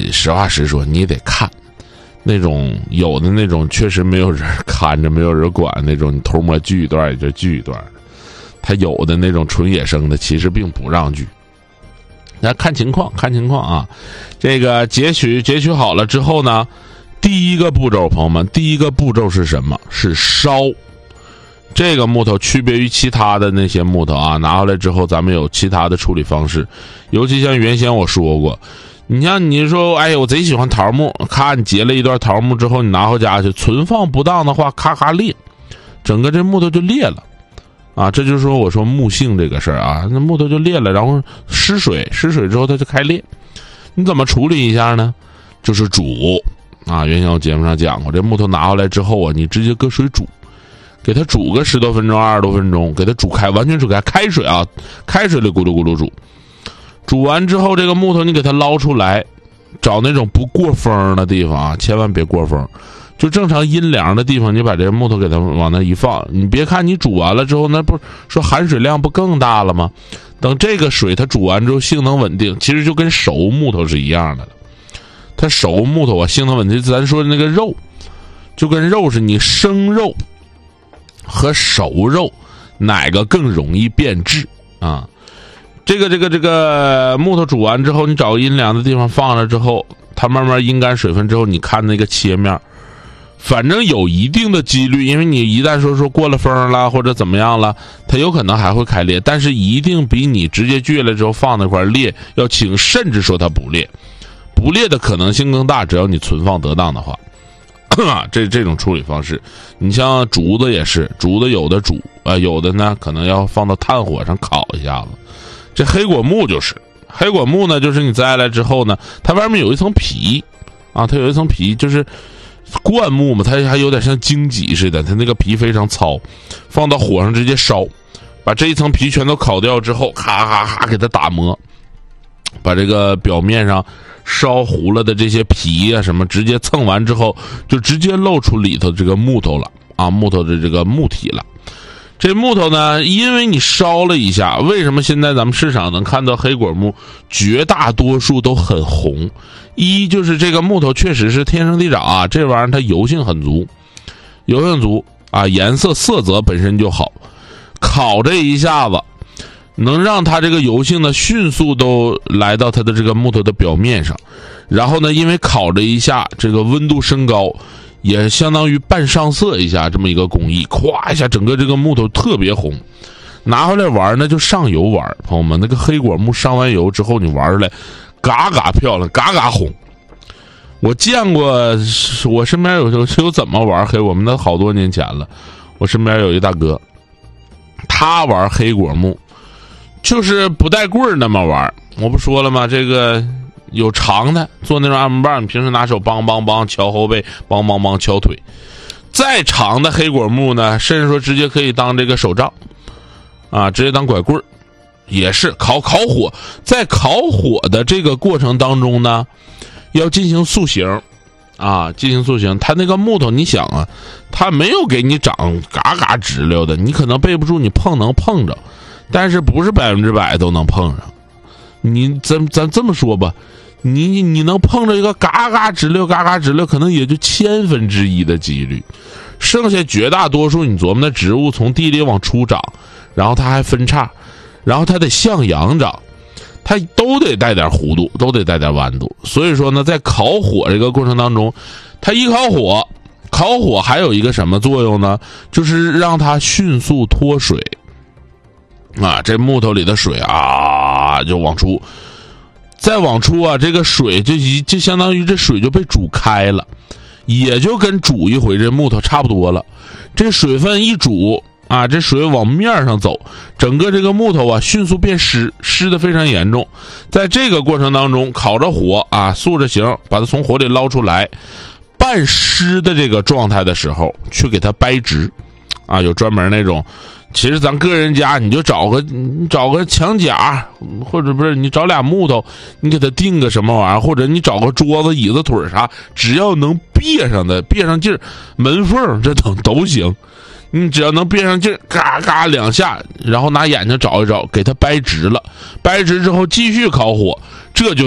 实话实说，你得看那种有的那种确实没有人看着没有人管那种，你偷摸锯一段也就锯一段，他有的那种纯野生的其实并不让锯。那看情况啊。这个截取好了之后呢，第一个步骤，朋友们，第一个步骤是什么？是烧。这个木头区别于其他的那些木头啊，拿回来之后咱们有其他的处理方式，尤其像原先我说过，你像你说哎我贼喜欢桃木，咔你截了一段桃木之后你拿回家去存放不当的话，咔咔裂，整个这木头就裂了啊。这就是说我说木性这个事儿啊，那木头就裂了，然后湿水之后它就开裂。你怎么处理一下呢？就是煮啊。原先我节目上讲过，这木头拿回来之后啊，你直接搁水煮，给它煮个10多分钟20多分钟，给它煮开，完全煮开，开水啊，开水里咕噜咕噜煮。煮完之后这个木头你给它捞出来，找那种不过风的地方啊，千万别过风，就正常阴凉的地方，你把这个木头给它往那一放。你别看你煮完了之后，那不说含水量不更大了吗？等这个水它煮完之后性能稳定，其实就跟熟木头是一样的了。它熟木头啊性能稳定，咱说的那个肉就跟肉是你生肉和熟肉哪个更容易变质啊？这个木头煮完之后，你找个阴凉的地方放了之后，它慢慢阴干水分之后，你看那个切面，反正有一定的几率，因为你一旦说过了风了或者怎么样了，它有可能还会开裂，但是一定比你直接锯了之后放那块裂要轻，甚至说它不裂的可能性更大，只要你存放得当的话。这种处理方式，你像竹子也是，竹子有的煮有的呢可能要放到炭火上烤一下子。这黑果木就是黑果木呢，就是你摘下来之后呢，它外面有一层皮啊，它有一层皮，就是灌木嘛，它还有点像荆棘似的，它那个皮非常糙，放到火上直接烧，把这一层皮全都烤掉之后，咔咔咔给它打磨，把这个表面上烧糊了的这些皮啊什么直接蹭完之后，就直接露出里头这个木头了啊，木头的这个木体了。这木头呢，因为你烧了一下，为什么现在咱们市场能看到黑果木绝大多数都很红？一就是这个木头确实是天生地长啊，这玩意儿它油性很足啊，颜色色泽本身就好，烤这一下子能让它这个油性呢迅速都来到它的这个木头的表面上，然后呢因为烤这一下这个温度升高，也相当于半上色一下这么一个工艺，咵一下整个这个木头特别红，拿回来玩呢就上油玩，朋友们，那个黑果木上完油之后你玩出来嘎嘎漂亮，嘎嘎红。我见过，我身边有怎么玩黑果木，那好多年前了。我身边有一大哥，他玩黑果木就是不带棍儿那么玩。我不说了吗？这个有长的做那种按摩棒，你平时拿手梆梆梆敲后背，梆梆梆敲腿。再长的黑果木呢，甚至说直接可以当这个手杖啊，直接当拐棍儿，也是烤火。在烤火的这个过程当中呢，要进行塑形啊，进行塑形。它那个木头你想啊，它没有给你长嘎嘎直溜的，你可能背不住，你能碰着，但是不是100%都能碰上。咱这么说吧，你能碰着一个嘎嘎直溜，可能也就1/1000的几率，剩下绝大多数你琢磨那植物从地里往出长，然后它还分叉，然后它得向阳长，它都得带点弧度，都得带点弯度。所以说呢，在烤火这个过程当中，它一烤火还有一个什么作用呢？就是让它迅速脱水啊，这木头里的水啊就往出，再往出啊，这个水就相当于这水就被煮开了，也就跟煮一回这木头差不多了。这水分一煮啊，这水往面上走，整个这个木头啊迅速变湿的非常严重。在这个过程当中，烤着火啊，塑着形，把它从火里捞出来，半湿的这个状态的时候，去给它掰直啊，有专门那种。其实咱个人家你就找个墙夹，或者不是你找俩木头，你给它定个什么玩意儿，或者你找个桌子椅子腿啥，只要能别上劲儿，门缝这都行。你只要能别上劲儿，嘎嘎2下，然后拿眼睛找一找，给它掰直了，掰直之后继续烤火，这就